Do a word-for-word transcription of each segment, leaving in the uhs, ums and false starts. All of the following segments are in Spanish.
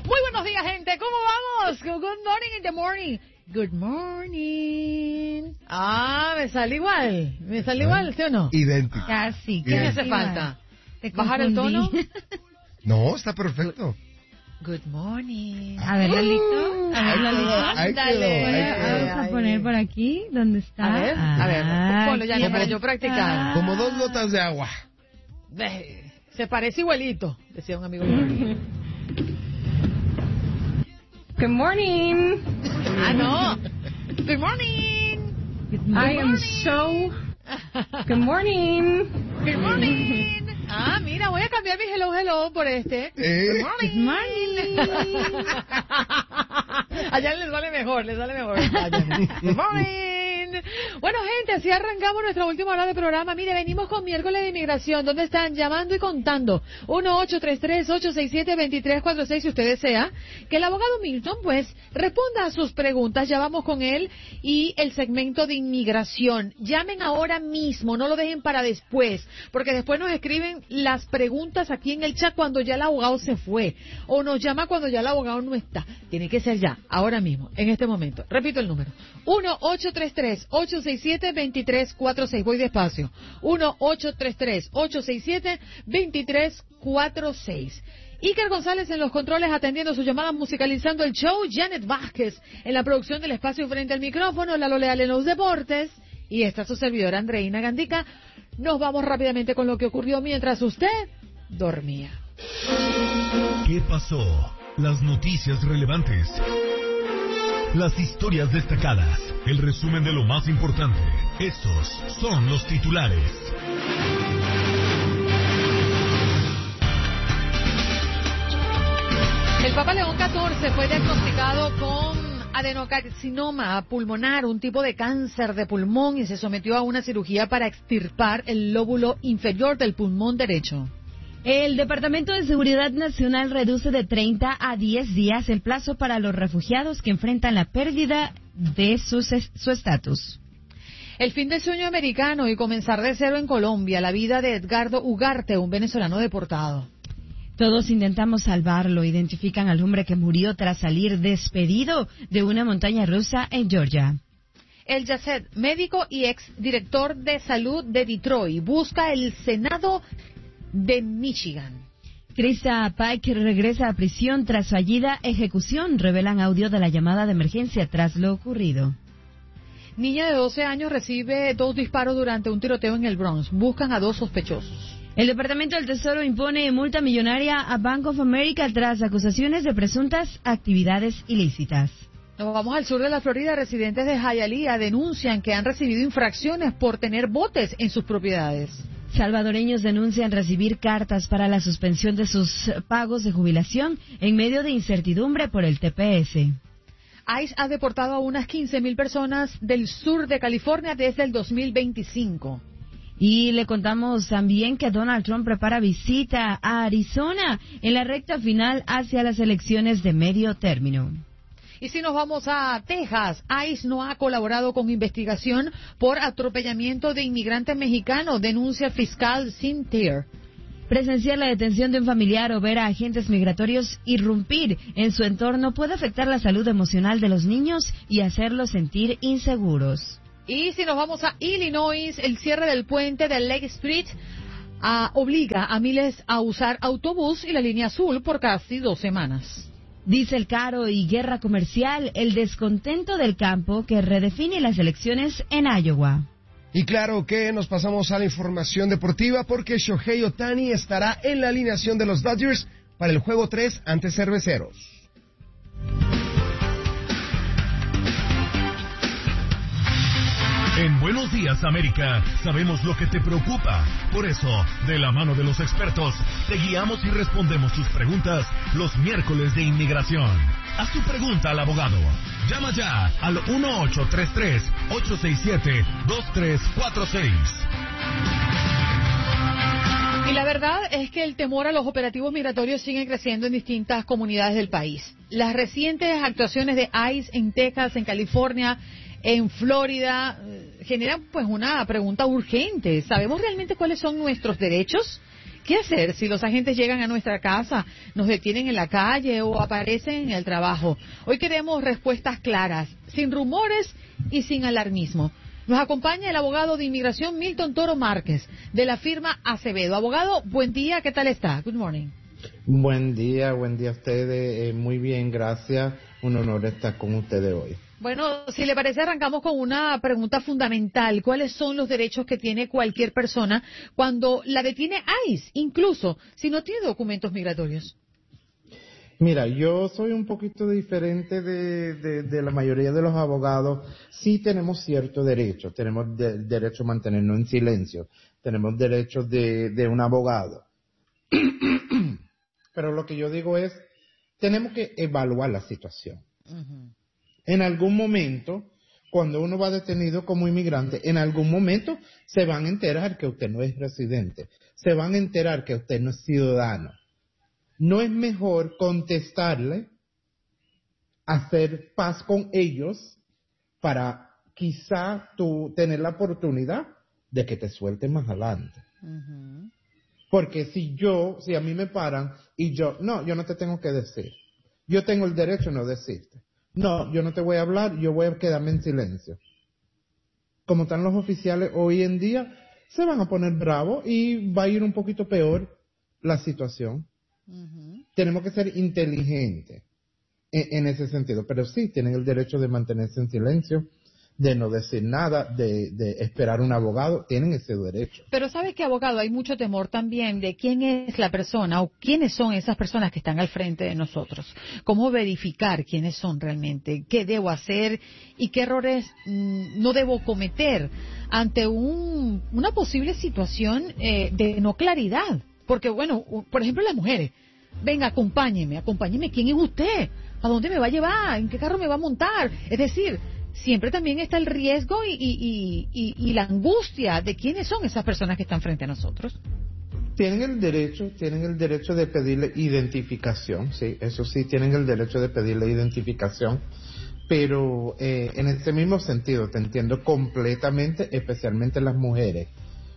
Muy buenos días, gente. ¿Cómo vamos? Good morning in the morning. Good morning. Ah, me sale igual. Me sale ¿Eh? igual, ¿sí o no? Idéntico. Casi. ¿Qué me hace falta? ¿Bajar el tono? No, está perfecto. Good morning. A ver, Lalito. A ver, Lalito. Dale. Vamos a poner por aquí, ¿dónde está? A ver, a ver. Ponlo ya para yo practicar. Como dos gotas de agua. Se parece igualito, decía un amigo mío. Good morning. Ah, no. Good morning. Good morning. I am so... Good morning. Good morning. Ah, mira, voy a cambiar mi hello hello por este. ¿Eh? Good morning. Good morning. Allá les vale mejor, les vale mejor. Good morning. Bueno, gente, así arrancamos nuestra última hora de programa. Mire, venimos con miércoles de inmigración. ¿Dónde están? Llamando y contando. uno ocho tres tres, ocho seis siete, dos tres cuatro seis si usted desea que el abogado Milton, pues, responda a sus preguntas. Ya vamos con él y el segmento de inmigración. Llamen ahora mismo, no lo dejen para después, porque después nos escriben las preguntas aquí en el chat cuando ya el abogado se fue, o nos llama cuando ya el abogado no está. Tiene que ser ya, ahora mismo, en este momento. Repito el número. uno ocho tres tres, ocho seis siete, dos tres cuatro seis. Voy despacio. uno ocho tres tres, ocho seis siete, dos tres cuatro seis. Iker González en los controles atendiendo sus llamadas, musicalizando el show. Janet Vázquez en la producción del espacio frente al micrófono. Lalo Leal en los deportes. Y esta su servidora Andreina Gandica. Nos vamos rápidamente con lo que ocurrió mientras usted dormía. ¿Qué pasó? Las noticias relevantes. Las historias destacadas. El resumen de lo más importante. Estos son los titulares. El Papa León catorce fue diagnosticado con adenocarcinoma pulmonar, un tipo de cáncer de pulmón, y se sometió a una cirugía para extirpar el lóbulo inferior del pulmón derecho. El Departamento de Seguridad Nacional reduce de treinta a diez días el plazo para los refugiados que enfrentan la pérdida de su estatus. El fin del sueño americano y comenzar de cero en Colombia, la vida de Edgardo Ugarte, un venezolano deportado. Todos intentamos salvarlo. Identifican al hombre que murió tras salir despedido de una montaña rusa en Georgia. El Yasset, médico y ex director de salud de Detroit, busca el Senado de Michigan. Krista Pike regresa a prisión tras fallida ejecución. Revelan audio de la llamada de emergencia tras lo ocurrido. Niña de doce años recibe dos disparos durante un tiroteo en el Bronx. Buscan a dos sospechosos. El Departamento del Tesoro impone multa millonaria a Bank of America tras acusaciones de presuntas actividades ilícitas. Nos vamos al sur de la Florida. Residentes de Hialeah denuncian que han recibido infracciones por tener botes en sus propiedades. Salvadoreños denuncian recibir cartas para la suspensión de sus pagos de jubilación en medio de incertidumbre por el T P S. ICE ha deportado a unas quince mil personas del sur de California desde el dos mil veinticinco. Y le contamos también que Donald Trump prepara visita a Arizona en la recta final hacia las elecciones de medio término. Y si nos vamos a Texas, ICE no ha colaborado con investigación por atropellamiento de inmigrante mexicano, denuncia fiscal Cynthia. Presenciar la detención de un familiar o ver a agentes migratorios irrumpir en su entorno puede afectar la salud emocional de los niños y hacerlos sentir inseguros. Y si nos vamos a Illinois, el cierre del puente de Lake Street uh, obliga a miles a usar autobús y la línea azul por casi dos semanas. Diesel caro y guerra comercial, el descontento del campo que redefine las elecciones en Iowa. Y claro que nos pasamos a la información deportiva porque Shohei Ohtani estará en la alineación de los Dodgers para el juego tres ante Cerveceros. En Buenos Días, América, sabemos lo que te preocupa. Por eso, de la mano de los expertos, te guiamos y respondemos tus preguntas los miércoles de inmigración. Haz tu pregunta al abogado. Llama ya al uno ocho tres tres, ocho seis siete, dos tres cuatro seis. Y la verdad es que el temor a los operativos migratorios sigue creciendo en distintas comunidades del país. Las recientes actuaciones de ICE en Texas, en California, en Florida, generan pues una pregunta urgente. ¿Sabemos realmente cuáles son nuestros derechos? ¿Qué hacer si los agentes llegan a nuestra casa, nos detienen en la calle o aparecen en el trabajo? Hoy queremos respuestas claras, sin rumores y sin alarmismo. Nos acompaña el abogado de inmigración Milton Toro Márquez, de la firma Acevedo. Abogado, buen día, ¿qué tal está? Good morning. Buen día, buen día a ustedes. Eh, muy bien, gracias. Un honor estar con ustedes hoy. Bueno, si le parece, arrancamos con una pregunta fundamental. ¿Cuáles son los derechos que tiene cualquier persona cuando la detiene ICE, incluso si no tiene documentos migratorios? Mira, yo soy un poquito diferente de, de, de la mayoría de los abogados. Sí tenemos ciertos derechos. Tenemos de, derecho a mantenernos en silencio. Tenemos derechos de, de un abogado. Pero lo que yo digo es, tenemos que evaluar la situación. Uh-huh. En algún momento, cuando uno va detenido como inmigrante, en algún momento se van a enterar que usted no es residente. Se van a enterar que usted no es ciudadano. ¿No es mejor contestarle, hacer paz con ellos para quizá tú tener la oportunidad de que te suelten más adelante? Uh-huh. Porque si yo, si a mí me paran y yo, no, yo no te tengo que decir. Yo tengo el derecho a no decirte. No, yo no te voy a hablar, yo voy a quedarme en silencio. Como están los oficiales hoy en día, se van a poner bravos y va a ir un poquito peor la situación. Uh-huh. Tenemos que ser inteligentes en, en ese sentido, pero sí, tienen el derecho de mantenerse en silencio, de no decir nada, de, de esperar un abogado, tienen ese derecho. Pero ¿sabes qué, abogado? Hay mucho temor también de quién es la persona o quiénes son esas personas que están al frente de nosotros. ¿Cómo verificar quiénes son realmente? ¿Qué debo hacer? ¿Y qué errores mmm, no debo cometer ante un, una posible situación eh, de no claridad? Porque, bueno, por ejemplo, las mujeres. Venga, acompáñeme, acompáñeme. ¿Quién es usted? ¿A dónde me va a llevar? ¿En qué carro me va a montar? Es decir, siempre también está el riesgo y, y, y, y la angustia de quiénes son esas personas que están frente a nosotros. Tienen el derecho, tienen el derecho de pedirle identificación, sí, eso sí, tienen el derecho de pedirle identificación, pero eh, en ese mismo sentido, te entiendo completamente, especialmente las mujeres,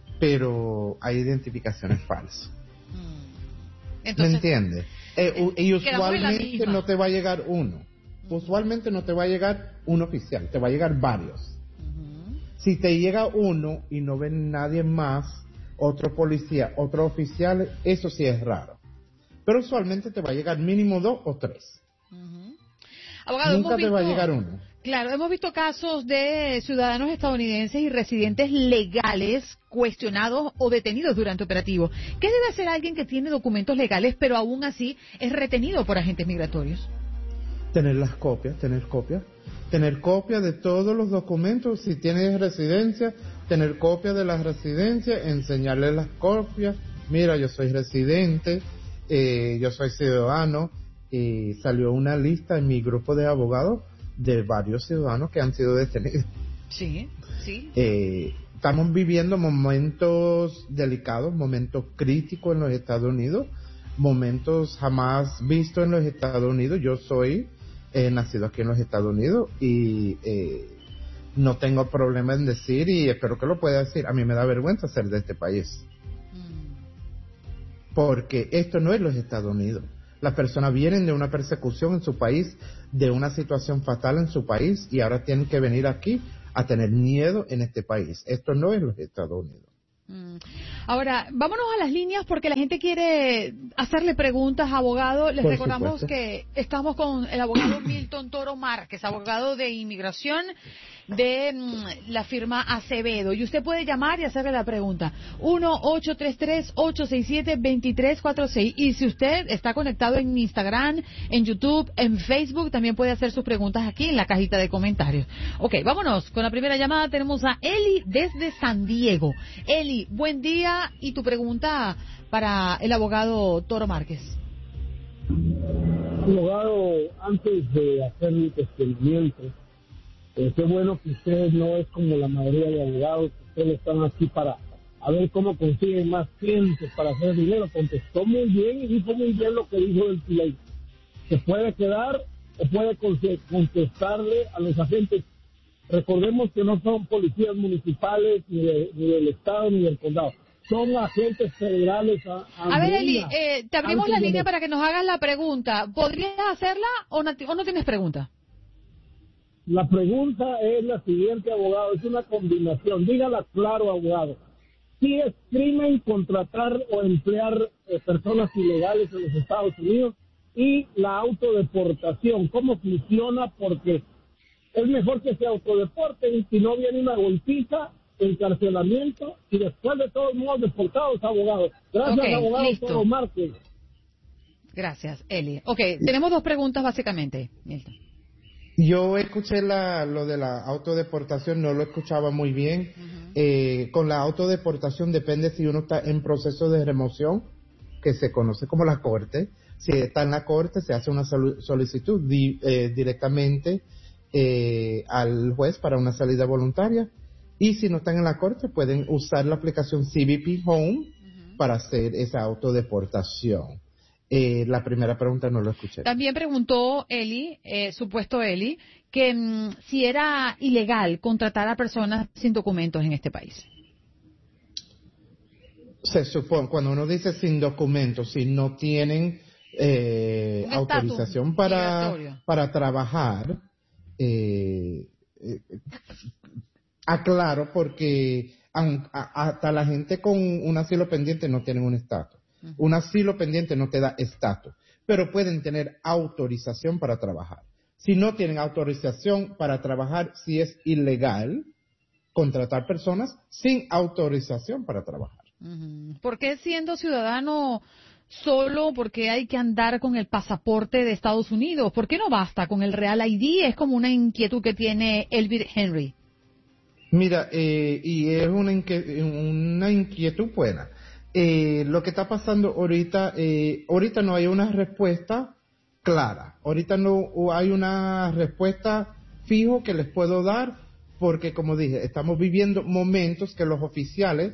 pero hay identificaciones falsas. Entonces, ¿me entiendes? Eh, y usualmente no te va a llegar uno. Usualmente no te va a llegar un oficial, te va a llegar varios. Uh-huh. Si te llega uno y no ven nadie más, otro policía, otro oficial, eso sí es raro. Pero usualmente te va a llegar mínimo dos o tres. Uh-huh. Abogado, nunca te visto, va a llegar uno. Claro, hemos visto casos de ciudadanos estadounidenses y residentes legales cuestionados o detenidos durante operativos. ¿Qué debe hacer alguien que tiene documentos legales pero aún así es retenido por agentes migratorios? Tener las copias, tener copias, tener copias de todos los documentos, si tienes residencia, tener copias de las residencias, enseñarles las copias, mira, yo soy residente, eh, yo soy ciudadano, y salió una lista en mi grupo de abogados de varios ciudadanos que han sido detenidos. Sí, sí. Eh, estamos viviendo momentos delicados, momentos críticos en los Estados Unidos, momentos jamás vistos en los Estados Unidos. Yo soy eh, nacido aquí en los Estados Unidos y eh, no tengo problema en decir, y espero que lo pueda decir, a mí me da vergüenza ser de este país. Mm. Porque esto no es los Estados Unidos. Las personas vienen de una persecución en su país, de una situación fatal en su país, y ahora tienen que venir aquí a tener miedo en este país. Esto no es los Estados Unidos. Ahora, vámonos a las líneas porque la gente quiere hacerle preguntas, abogado. Les Por recordamos supuesto. que estamos con el abogado Milton Toro Márquez, abogado de inmigración de mm, la firma Acevedo. Y usted puede llamar y hacerle la pregunta. uno ocho tres tres, ocho seis siete, dos tres cuatro seis. Y si usted está conectado en Instagram, en YouTube, en Facebook, también puede hacer sus preguntas aquí en la cajita de comentarios. Ok, vámonos. Con la primera llamada tenemos a Eli desde San Diego. Eli, buen día. Y tu pregunta para el abogado Toro Márquez. Abogado, antes de hacer mi cuestionamiento, eh, qué bueno que usted no es como la mayoría de abogados, que ustedes están aquí para a ver cómo consiguen más clientes para hacer dinero. Contestó muy bien y dijo muy bien lo que dijo el pleito. Se puede quedar o puede contestarle a los agentes. Recordemos que no son policías municipales, ni, de, ni del estado, ni del condado. son agentes federales. A, a, a ver, Eli, eh, te abrimos la línea de... para que nos hagas la pregunta. ¿Podrías hacerla o no, o no tienes pregunta? La pregunta es la siguiente, abogado. Es una combinación. Dígala claro, abogado. Si es crimen contratar o emplear eh, personas ilegales en los Estados Unidos, y la autodeportación, ¿cómo funciona? Porque es mejor que se autodeporten, si no viene una golpiza, encarcelamiento y después de todos modos deportados, abogados. Gracias, okay, abogado listo. Márquez. Gracias, Eli. Ok, tenemos dos preguntas básicamente, Milton. Yo escuché la, lo de la autodeportación, no lo escuchaba muy bien. Uh-huh. Eh, con la autodeportación depende si uno está en proceso de remoción, que se conoce como la corte. Si está en la corte, se hace una solicitud di, eh, directamente eh, al juez para una salida voluntaria. Y si no están en la corte, pueden usar la aplicación C B P Home uh-huh. para hacer esa autodeportación. Eh, la primera pregunta no lo escuché. También preguntó Eli, eh, supuesto Eli, que mm, si era ilegal contratar a personas sin documentos en este país. Se supone, cuando uno dice sin documentos, si no tienen eh, autorización para, para trabajar, eh, eh, aclaro, porque aun, a, hasta la gente con un asilo pendiente no tienen un estatus. Uh-huh. Un asilo pendiente no te da estatus, pero pueden tener autorización para trabajar. Si no tienen autorización para trabajar, si es ilegal contratar personas sin autorización para trabajar. Uh-huh. ¿Por qué siendo ciudadano solo, porque hay que andar con el pasaporte de Estados Unidos? ¿Por qué no basta con el Real I D? Es como una inquietud que tiene Elvir Henry. Mira, eh, y es una, inque- una inquietud buena. Eh, lo que está pasando ahorita, eh, ahorita no hay una respuesta clara. Ahorita no hay una respuesta fijo que les puedo dar, porque como dije, estamos viviendo momentos que los oficiales,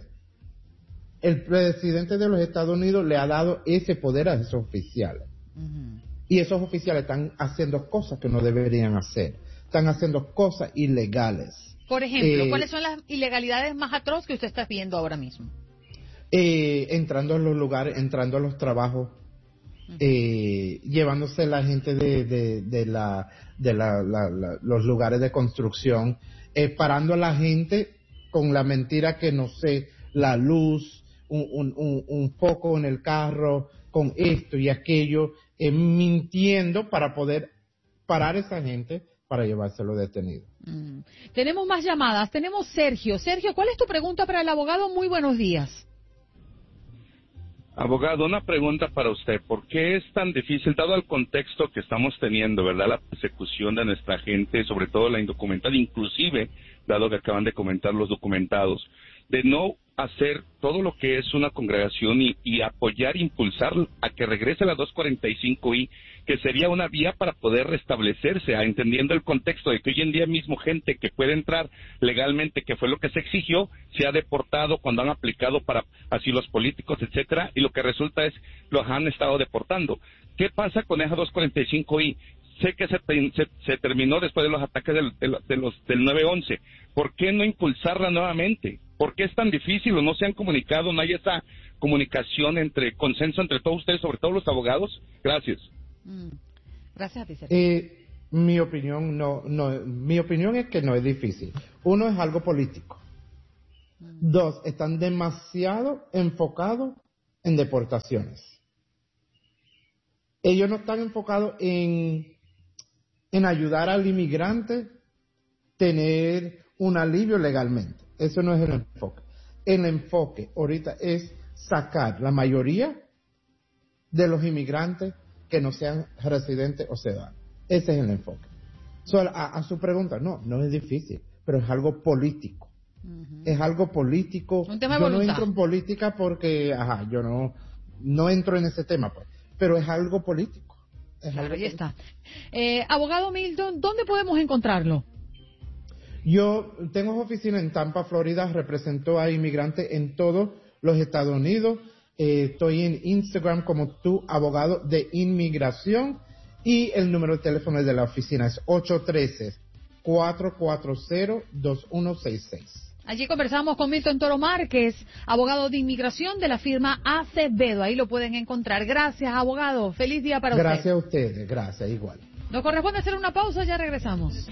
el presidente de los Estados Unidos le ha dado ese poder a esos oficiales. Uh-huh. Y esos oficiales están haciendo cosas que no deberían hacer. Están haciendo cosas ilegales. Por ejemplo, eh, ¿cuáles son las ilegalidades más atroces que usted está viendo ahora mismo? Eh, entrando a los lugares, entrando a los trabajos, uh-huh. eh, llevándose la gente de, de, de, la, de la, la, la, los lugares de construcción, eh, parando a la gente con la mentira que no sé, la luz, un, un, un, un foco en el carro, con esto y aquello, eh, mintiendo para poder parar a esa gente para llevárselo detenido. Mm. Tenemos más llamadas. Tenemos Sergio. Sergio, ¿cuál es tu pregunta para el abogado? Muy buenos días. Abogado, una pregunta para usted. ¿Por qué es tan difícil, dado el contexto que estamos teniendo, verdad, la persecución de nuestra gente, sobre todo la indocumentada, inclusive, dado que acaban de comentar los documentados, de no hacer todo lo que es una congregación y, y apoyar, impulsar a que regrese la doscientos cuarenta y cinco I, que sería una vía para poder restablecerse, entendiendo el contexto de que hoy en día mismo gente que puede entrar legalmente, que fue lo que se exigió, se ha deportado cuando han aplicado para asilos políticos, etcétera, y lo que resulta es los han estado deportando. ¿Qué pasa con esa doscientos cuarenta y cinco I? Sé que se, se, se terminó después de los ataques del, de, de los, del nueve once. ¿Por qué no impulsarla nuevamente? ¿Por qué es tan difícil o no se han comunicado? ¿No hay esa comunicación entre consenso entre todos ustedes, sobre todo los abogados? Gracias. Mm. Gracias a ti, Sergio. Eh, mi opinión no, no, mi opinión es que no es difícil. Uno, es algo político. Mm. Dos, están demasiado enfocados en deportaciones. Ellos no están enfocados en, en ayudar al inmigrante tener un alivio legalmente. Eso no es el enfoque. El enfoque ahorita es sacar la mayoría de los inmigrantes que no sean residentes o ciudadanos. Ese es el enfoque. So, a, a su pregunta, no, no es difícil, pero es algo político. Uh-huh. Es algo político. Un tema de yo voluntad. No entro en política porque, ajá, yo no, no entro en ese tema, pues, pero es algo político. Es claro, algo ahí político. está. Eh, abogado Milton, ¿dónde podemos encontrarlo? Yo tengo oficina en Tampa, Florida, represento a inmigrantes en todos los Estados Unidos. Eh, estoy en Instagram como tu abogado de inmigración y el número de teléfono de la oficina es ocho uno tres, cuatro cuatro cero, dos uno seis seis. Allí conversamos con Milton Toro Márquez, abogado de inmigración de la firma Acevedo. Ahí lo pueden encontrar. Gracias, abogado. Feliz día para Gracias usted. Gracias a ustedes. Gracias, igual. Nos corresponde hacer una pausa, ya regresamos.